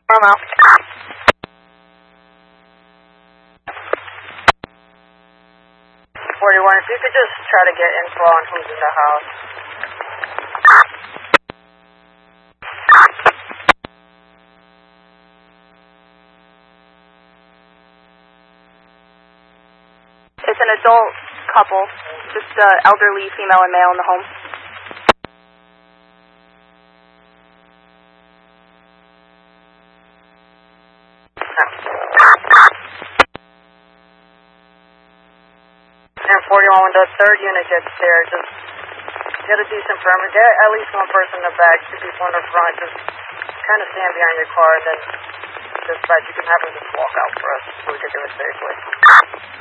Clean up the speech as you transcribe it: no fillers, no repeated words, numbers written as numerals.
I'm out. 41, if you could just try to get info on who's in the house. It's an adult couple, just elderly female and male in the home. And 41, when the third unit gets there, just get a decent perimeter. Get at least one person in the back, two people in the front. Just kind of stand behind your car, and then dispatch, you can have them just walk out for us so we can do it safely.